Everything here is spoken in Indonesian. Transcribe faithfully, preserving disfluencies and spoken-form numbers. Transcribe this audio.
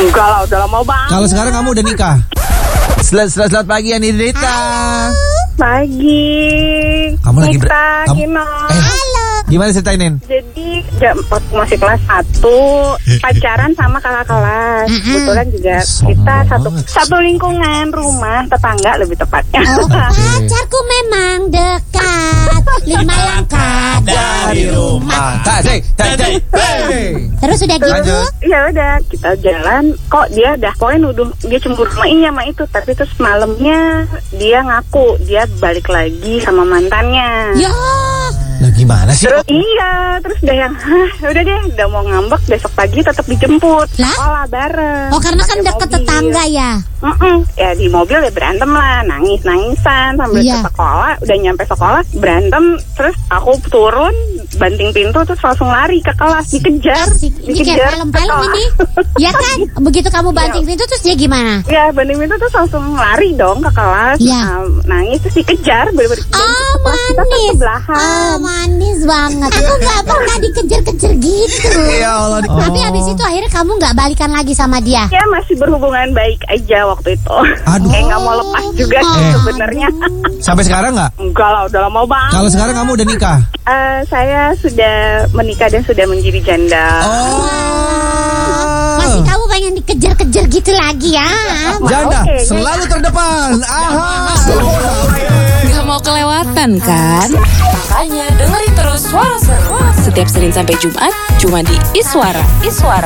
Enggak lah, udah lama banget. Kalau sekarang kamu udah nikah? Selamat, selamat, selamat pagi Anindita. Pagi. Kamu lagi ber- Kita, kamu- Gino. Eh, gimana ceritain? Jadi jam waktu masih kelas satu pacaran sama kakak kelas. Kebetulan juga Sombong kita satu banget. satu lingkungan rumah tetangga lebih tepatnya. Oh, pacarku memang dekat lima langkah dari rumah. Tak, cek, cek, cek. Hey. Terus udah gitu? Lanjut. Ya udah kita jalan, kok dia dah pokoknya nuduh dia cemburu sama ini sama itu, tapi terus malamnya dia ngaku dia balik lagi sama mantannya. Ya, Lah gimana sih? Terus iya, terus udah yang hah, udah deh, udah mau ngambek, besok pagi tetap dijemput Lah? sekolah bareng. oh karena kan Pakai deket mobil. tetangga ya. Mm-mm. Ya di mobil ya berantem lah, nangis nangisan sambil Iya. ke sekolah. Udah nyampe sekolah berantem, terus aku turun banting pintu terus langsung lari ke kelas, dikejar, Asik, ini kayak film-film ini. Ya kan? Begitu kamu banting pintu terus dia gimana? Ya banting pintu terus langsung lari dong ke kelas. Iya. Nah, nangis terus dikejar, bener-bener Oh, kelas kita kan manis. sebelahan. Oh, manis banget. Aku nggak pernah dikejar-kejar gitu. Ya Allah. Tapi abis itu akhirnya kamu nggak balikan lagi sama dia. Ya masih berhubungan baik aja waktu itu. Aduh. Kayak nggak mau lepas juga sih Eh. sebenarnya. Sampai sekarang nggak? Enggak lah, udah lama banget. Kalau sekarang kamu udah nikah? Eh, saya sudah menikah dan sudah menjadi janda. Oh. Masih kamu pengen dikejar-kejar gitu lagi ya? Janda Oke, selalu terdepan. Aha. Gak mau kelewatan kan? Makanya dengerin terus Suara Seru setiap Senin sampai Jumat cuma di Iswara. Iswara.